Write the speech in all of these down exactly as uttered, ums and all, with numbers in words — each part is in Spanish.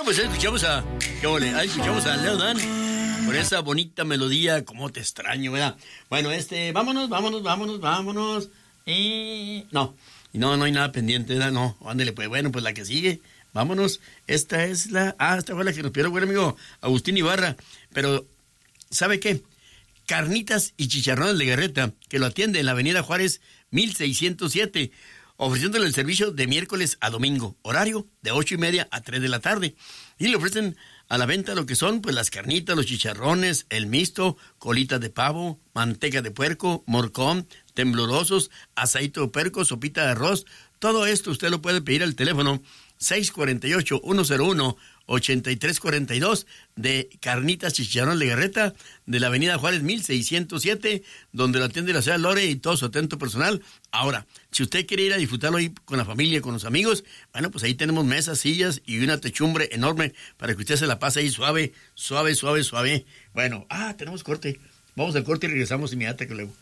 pues escuchamos a... ¿Qué ole? Ahí escuchamos a Leo Dan por esa bonita melodía. Cómo te extraño, ¿verdad? Bueno, este... Vámonos, vámonos, vámonos, vámonos. Eh... No, no, no hay nada pendiente, ¿verdad? No, ándale, pues bueno, pues la que sigue. Vámonos. Esta es la... Ah, esta fue la que nos pidió el buen amigo Agustín Ibarra. Pero, ¿sabe qué? Carnitas y chicharrones de Legarreta, que lo atiende en la avenida Juárez mil seiscientos siete, ofreciéndole el servicio de miércoles a domingo, horario de ocho y media a tres de la tarde. Y le ofrecen a la venta lo que son pues las carnitas, los chicharrones, el mixto, colitas de pavo, manteca de puerco, morcón, temblorosos, aceite de puerco, sopita de arroz. Todo esto usted lo puede pedir al teléfono seis cuatro ocho, uno cero uno, ocho tres cuatro dos de Carnitas Chicharrón Legarreta de la avenida Juárez mil seiscientos siete, donde lo atiende la señora Lore y todo su atento personal. Ahora, si usted quiere ir a disfrutarlo ahí con la familia, con los amigos, bueno, pues ahí tenemos mesas, sillas y una techumbre enorme para que usted se la pase ahí suave, suave, suave, suave. Bueno, ah, tenemos corte. Vamos al corte y regresamos inmediatamente luego.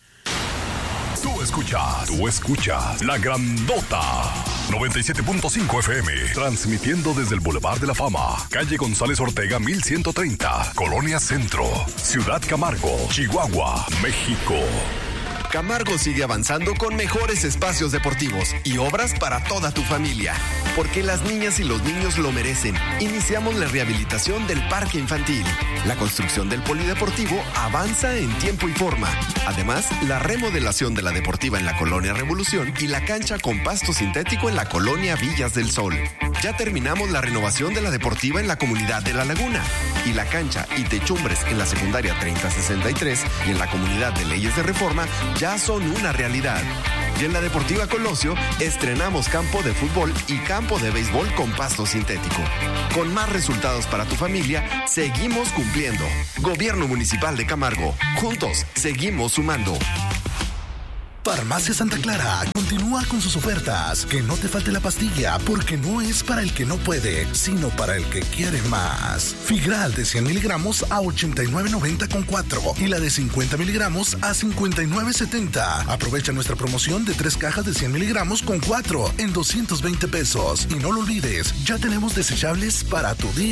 Tú escuchas, tú escuchas La Grandota noventa y siete punto cinco F M, transmitiendo desde el Boulevard de la Fama, calle González Ortega mil ciento treinta, Colonia Centro, Ciudad Camargo, Chihuahua, México. Camargo sigue avanzando con mejores espacios deportivos y obras para toda tu familia. Porque las niñas y los niños lo merecen. Iniciamos la rehabilitación del parque infantil. La construcción del polideportivo avanza en tiempo y forma. Además, la remodelación de la deportiva en la Colonia Revolución y la cancha con pasto sintético en la Colonia Villas del Sol. Ya terminamos la renovación de la deportiva en la comunidad de La Laguna. Y la cancha y techumbres en la secundaria treinta sesenta y tres y en la comunidad de Leyes de Reforma ya son una realidad. Y en la Deportiva Colosio estrenamos campo de fútbol y campo de béisbol con pasto sintético. Con más resultados para tu familia, seguimos cumpliendo. Gobierno Municipal de Camargo. Juntos, seguimos sumando. Farmacia Santa Clara continúa con sus ofertas. Que no te falte la pastilla, porque no es para el que no puede, sino para el que quiere más. Figral de cien miligramos a ochenta y nueve noventa con cuatro y la de cincuenta miligramos a cincuenta y nueve setenta. Aprovecha nuestra promoción de tres cajas de cien miligramos con cuatro en doscientos veinte pesos. Y no lo olvides, ya tenemos desechables para tu día.